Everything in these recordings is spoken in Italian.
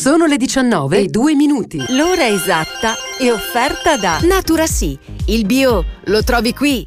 Sono le 19:02. L'ora esatta è offerta da Natura Sì. Il bio lo trovi qui.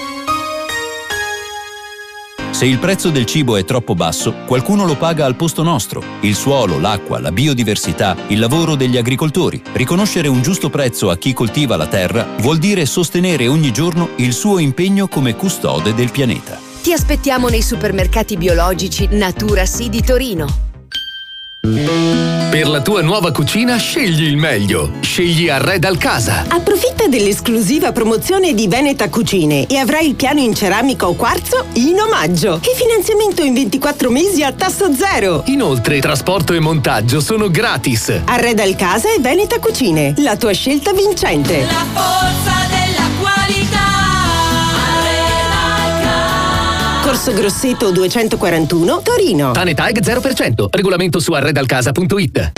Se il prezzo del cibo è troppo basso, qualcuno lo paga al posto nostro. Il suolo, l'acqua, la biodiversità, il lavoro degli agricoltori. Riconoscere un giusto prezzo a chi coltiva la terra vuol dire sostenere ogni giorno il suo impegno come custode del pianeta. Ti aspettiamo nei supermercati biologici Natura Sì di Torino. Per la tua nuova cucina scegli il meglio. Scegli Arredal Casa. Approfitta dell'esclusiva promozione di Veneta Cucine e avrai il piano in ceramica o quarzo in omaggio. E finanziamento in 24 mesi a tasso zero. Inoltre, trasporto e montaggio sono gratis. Arredal Casa e Veneta Cucine, la tua scelta vincente. La forza della qualità. Corso Grosseto 241, Torino. Tanetag 0%. Regolamento su arredalcasa.it.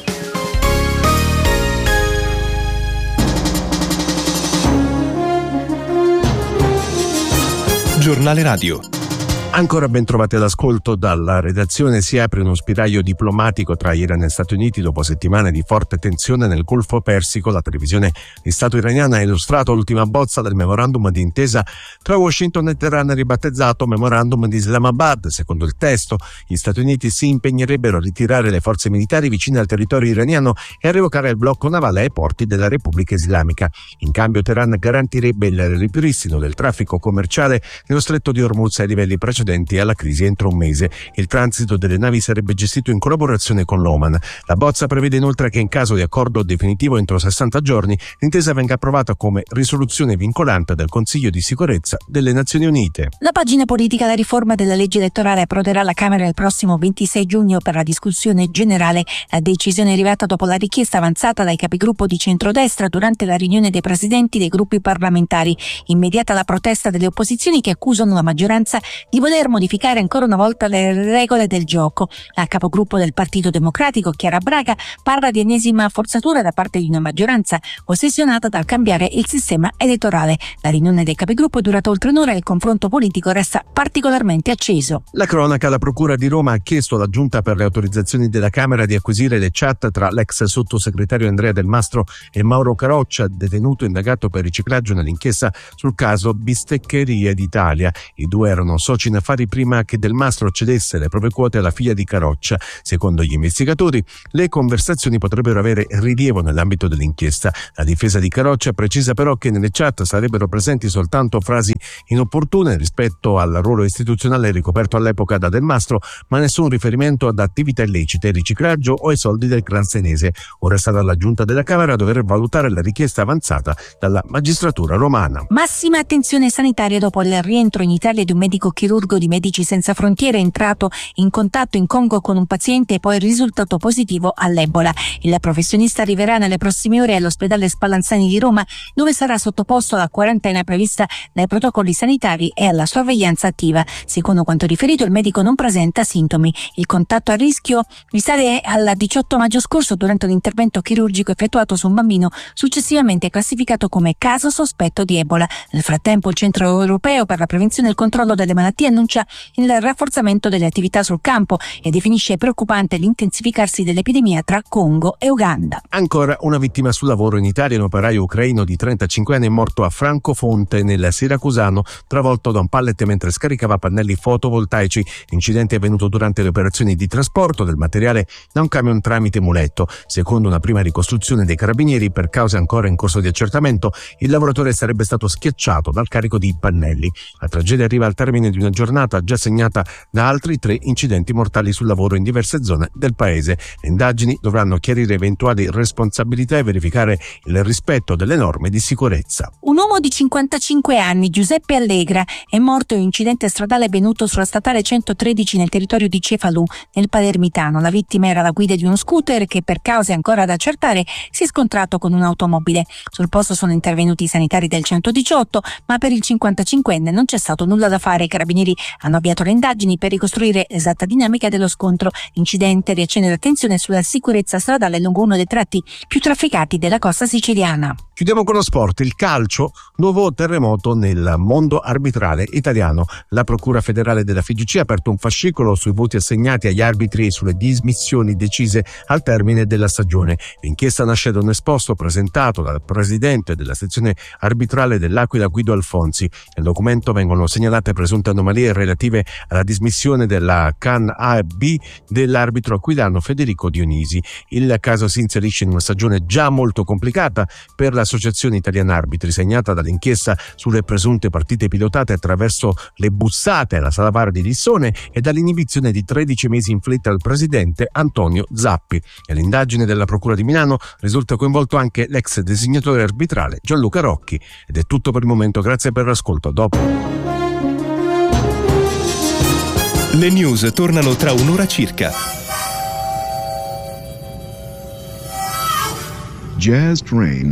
Giornale Radio. Ancora ben trovati all'ascolto dalla redazione. Si apre uno spiraglio diplomatico tra Iran e Stati Uniti dopo settimane di forte tensione nel Golfo Persico. La televisione di Stato iraniana ha illustrato l'ultima bozza del memorandum di intesa tra Washington e Teheran, ribattezzato Memorandum di Islamabad. Secondo il testo, gli Stati Uniti si impegnerebbero a ritirare le forze militari vicine al territorio iraniano e a revocare il blocco navale ai porti della Repubblica Islamica. In cambio, Teheran garantirebbe il ripristino del traffico commerciale nello stretto di Hormuz ai livelli precedenti alla crisi entro un mese. Il transito delle navi sarebbe gestito in collaborazione con l'Oman. La bozza prevede inoltre che in caso di accordo definitivo entro 60 giorni, l'intesa venga approvata come risoluzione vincolante del Consiglio di sicurezza delle Nazioni Unite. La pagina politica. La riforma della legge elettorale approderà alla Camera il prossimo 26 giugno per la discussione generale. La decisione è arrivata dopo la richiesta avanzata dai capigruppo di centrodestra durante la riunione dei presidenti dei gruppi parlamentari. Immediata la protesta delle opposizioni che accusano la maggioranza di voler modificare ancora una volta le regole del gioco. La capogruppo del Partito Democratico, Chiara Braga, parla di ennesima forzatura da parte di una maggioranza ossessionata dal cambiare il sistema elettorale. La riunione dei capigruppo è durata oltre un'ora e il confronto politico resta particolarmente acceso. La cronaca. La Procura di Roma ha chiesto alla Giunta per le autorizzazioni della Camera di acquisire le chat tra l'ex sottosegretario Andrea Del Mastro e Mauro Caroccia, detenuto indagato per riciclaggio nell'inchiesta sul caso Bisteccherie d'Italia. I due erano soci in affari prima che Del Mastro cedesse le proprie quote alla figlia di Caroccia. Secondo gli investigatori, le conversazioni potrebbero avere rilievo nell'ambito dell'inchiesta. La difesa di Caroccia precisa però che nelle chat sarebbero presenti soltanto frasi inopportune rispetto al ruolo istituzionale ricoperto all'epoca da Del Mastro, ma nessun riferimento ad attività illecite, riciclaggio o ai soldi del clan senese. Ora sarà la Giunta della Camera a dover valutare la richiesta avanzata dalla magistratura romana. Massima attenzione sanitaria dopo il rientro in Italia di un medico chirurgo di Medici Senza Frontiere entrato in contatto in Congo con un paziente e poi risultato positivo all'Ebola. Il professionista arriverà nelle prossime ore all'ospedale Spallanzani di Roma, dove sarà sottoposto alla quarantena prevista dai protocolli sanitari e alla sorveglianza attiva. Secondo quanto riferito, il medico non presenta sintomi. Il contatto a rischio risale al 18 maggio scorso durante un intervento chirurgico effettuato su un bambino, successivamente classificato come caso sospetto di Ebola. Nel frattempo, il Centro Europeo per la Prevenzione e il Controllo delle Malattie annuncia il rafforzamento delle attività sul campo e definisce preoccupante l'intensificarsi dell'epidemia tra Congo e Uganda. Ancora una vittima sul lavoro in Italia. Un operaio ucraino di 35 anni è morto a Francofonte nel Siracusano, travolto da un pallet mentre scaricava pannelli fotovoltaici. L'incidente è avvenuto durante le operazioni di trasporto del materiale da un camion tramite muletto. Secondo una prima ricostruzione dei carabinieri, per cause ancora in corso di accertamento, il lavoratore sarebbe stato schiacciato dal carico di pannelli. La tragedia arriva al termine di una giornata già segnata da altri 3 incidenti mortali sul lavoro in diverse zone del paese. Le indagini dovranno chiarire eventuali responsabilità e verificare il rispetto delle norme di sicurezza. Un uomo di 55 anni, Giuseppe Allegra, è morto in un incidente stradale avvenuto sulla statale 113 nel territorio di Cefalù, nel Palermitano. La vittima era alla guida di uno scooter che, per cause ancora da accertare, si è scontrato con un'automobile. Sul posto sono intervenuti i sanitari del 118, ma per il 55enne non c'è stato nulla da fare. I carabinieri hanno avviato le indagini per ricostruire l'esatta dinamica dello scontro. L'incidente riaccende l'attenzione sulla sicurezza stradale lungo uno dei tratti più trafficati della costa siciliana. Chiudiamo con lo sport, il calcio, nuovo terremoto nel mondo arbitrale italiano. La Procura Federale della FIGC ha aperto un fascicolo sui voti assegnati agli arbitri e sulle dismissioni decise al termine della stagione. L'inchiesta nasce da un esposto presentato dal presidente della sezione arbitrale dell'Aquila Guido Alfonsi. Nel documento vengono segnalate presunte anomalie relative alla dismissione della CAN A e B dell'arbitro aquilano Federico Dionisi. Il caso si inserisce in una stagione già molto complicata per l'Associazione Italiana Arbitri, segnata dall'inchiesta sulle presunte partite pilotate attraverso le bussate alla Sala VAR di Lissone e dall'inibizione di 13 mesi inflitta al presidente Antonio Zappi. Nell'indagine della Procura di Milano risulta coinvolto anche l'ex designatore arbitrale Gianluca Rocchi. Ed è tutto per il momento, grazie per l'ascolto. A dopo. Le news tornano tra un'ora circa. Jazz Train.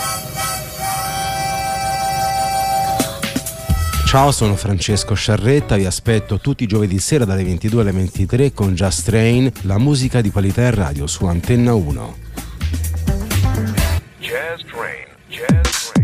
Ciao, sono Francesco Sciarretta, vi aspetto tutti i giovedì sera dalle 22 alle 23 con Jazz Train, la musica di qualità in radio su Antenna 1.